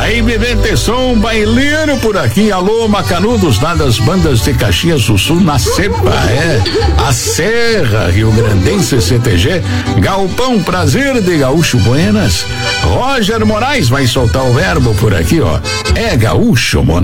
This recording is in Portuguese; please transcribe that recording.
Aí, bebê, som baileiro por aqui. Alô, Macanudos, lá das bandas de Caxias do Sul, na Cepa, a Serra Rio Grandense CTG, Galpão Prazer de Gaúcho Buenas. Roger Moraes vai soltar o verbo por aqui, ó. É Gaúcho, Monaco.